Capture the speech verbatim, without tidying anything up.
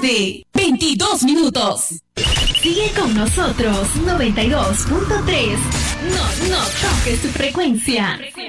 tarde, veintidós minutos. Sigue con nosotros, noventa y dos punto tres. No, no toques tu frecuencia.